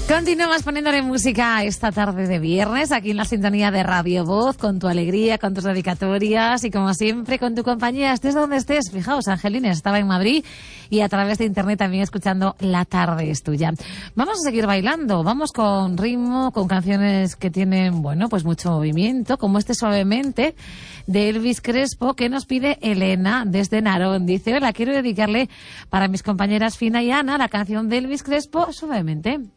Continuamos poniéndole música esta tarde de viernes aquí en la sintonía de Radio Voz, con tu alegría, con tus dedicatorias y como siempre con tu compañía, estés donde estés. Fijaos, Angelina estaba en Madrid y a través de internet también escuchando La Tarde es Tuya. Vamos a seguir bailando, vamos con ritmo, con canciones que tienen, bueno, pues mucho movimiento, como este Suavemente de Elvis Crespo, que nos pide Elena desde Narón. Dice, hola, quiero dedicarle para mis compañeras Fina y Ana la canción de Elvis Crespo, Suavemente.